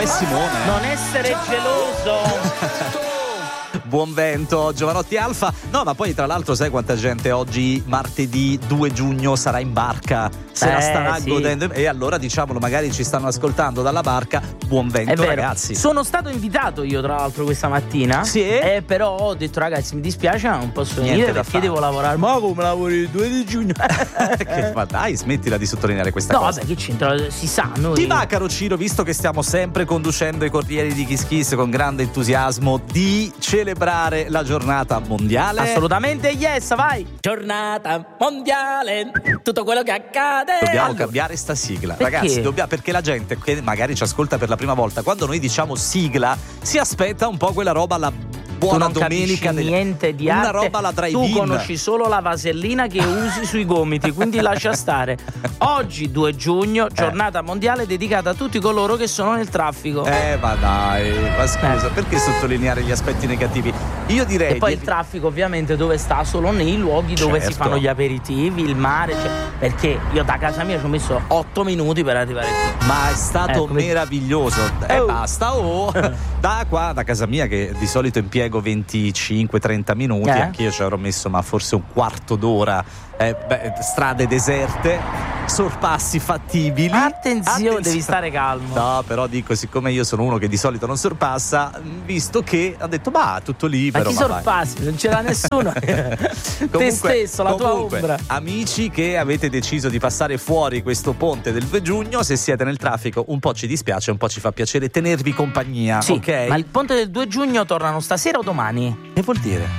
Vabbè Simone. Non essere geloso. Buon vento, Giovanotti Alfa. No, ma poi tra l'altro sai quanta gente oggi, martedì 2 giugno, sarà in barca, se la starà godendo. E allora diciamolo, magari ci stanno ascoltando dalla barca. Buon vento, ragazzi. Sono stato invitato io tra l'altro questa mattina. Sì? Però ho detto ragazzi mi dispiace ma non posso Niente venire da perché fare. devo lavorare. Ma come lavori il 2 di giugno? Ma dai, smettila di sottolineare questa No cosa. vabbè, che c'entra, si sa noi. Ti va, caro Ciro, visto che stiamo sempre conducendo i Corrieri di Kiss Kiss con grande entusiasmo, di celebrare la giornata mondiale? Assolutamente yes, vai. Giornata mondiale, tutto quello che accade. Dobbiamo cambiare sta sigla. Perché? Ragazzi, perché la gente che magari ci ascolta per la prima volta, quando noi diciamo sigla, si aspetta un po' quella roba alla buona tu non domenica. capisci niente di arte. Una roba alla drive-in. Tu conosci solo la vasellina che usi sui gomiti, quindi lascia stare. Oggi 2 giugno, giornata mondiale dedicata a tutti coloro che sono nel traffico. Ma dai, ma scusa, perché sottolineare gli aspetti negativi? Io direi. E poi il traffico ovviamente dove sta? Solo nei luoghi dove si fanno gli aperitivi, il mare, perché io da casa mia ci ho messo 8 minuti per arrivare qui. Ma è stato meraviglioso. Basta. Da qua, da casa mia, che di solito impiego 25-30 minuti, anch'io ci avrò messo ma forse un quarto d'ora. Strade deserte, sorpassi fattibili. Attenzione, devi stare calmo. No, però dico, siccome io sono uno che di solito non sorpassa, visto che ho detto tutto libero. Ma chi sorpassi? Non c'era nessuno. Te stesso, la tua ombra. Amici che avete deciso di passare fuori questo ponte del 2 giugno, se siete nel traffico un po' ci dispiace, un po' ci fa piacere tenervi compagnia. Sì, ok? ma il ponte del 2 giugno tornano stasera o domani? Che vuol dire?